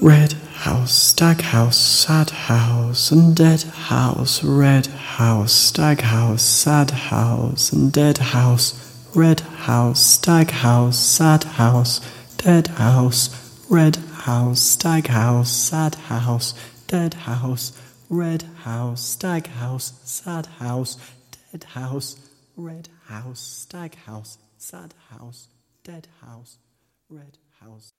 Red house, stag house, sad house, and dead house. Red house, stag house, sad house, and dead house. Red house, stag house, sad house, dead house. Red house, stag house, sad house, dead house. Red house, stag house, sad house, dead house. Red house, stag house, sad house, dead house. Red house.